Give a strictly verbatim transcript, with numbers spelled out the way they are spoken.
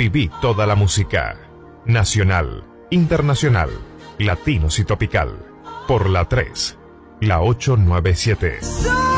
Viví toda la música. Nacional, internacional, latinos y tropical. Por la tres, la ochocientos noventa y siete.